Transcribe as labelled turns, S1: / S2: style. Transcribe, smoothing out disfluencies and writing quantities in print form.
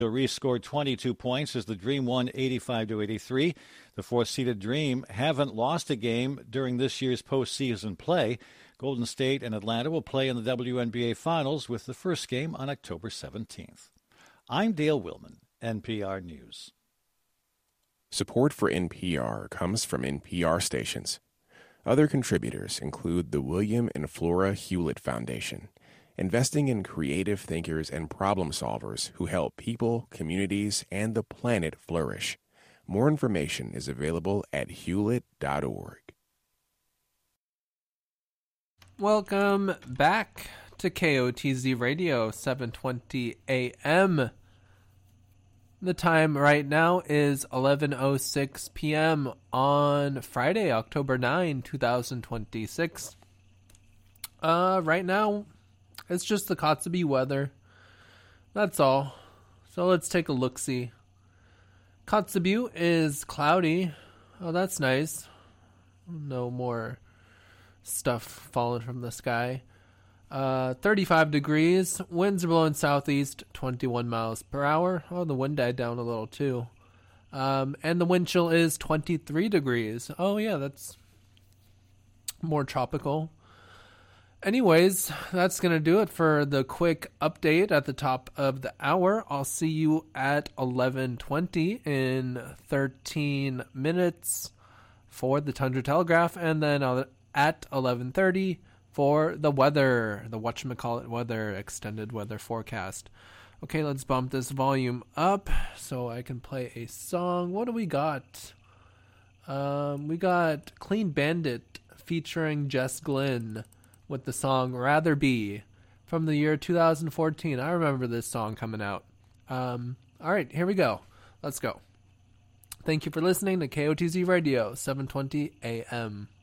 S1: Reese scored 22 points as the Dream won 85-83. The fourth-seeded Dream haven't lost a game during this year's postseason play. Golden State and Atlanta will play in the WNBA Finals with the first game on October 17th. I'm Dale Willman, NPR News.
S2: Support for NPR comes from NPR stations. Other contributors include the William and Flora Hewlett Foundation, investing in creative thinkers and problem solvers who help people, communities, and the planet flourish. More information is available at hewlett.org.
S3: Welcome back to KOTZ Radio, 720 AM. The time right now is 11:06 p.m. on Friday, October 9, 2026. Right now, it's just the Kotzebue weather. That's all. So let's take a look-see. Kotzebue is cloudy. Oh, that's nice. No more stuff falling from the sky. 35 degrees. Winds are blowing southeast, 21 miles per hour. Oh, the wind died down a little too. And the wind chill is 23 degrees. Oh, yeah, that's more tropical. Anyways, that's going to do it for the quick update at the top of the hour. I'll see you at 11:20 in 13 minutes for the Tundra Telegraph, and then at 11:30 for the weather, the whatchamacallit weather, extended weather forecast. Okay, let's bump this volume up so I can play a song. What do we got? We got Clean Bandit featuring Jess Glynn with the song Rather Be from the year 2014. I remember this song coming out. All right, here we go. Let's go. Thank you for listening to KOTZ Radio, 720 AM.